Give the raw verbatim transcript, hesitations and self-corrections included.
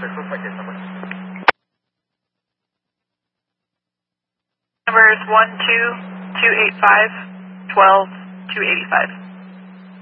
Numbers one two two eight five twelve two eighty five.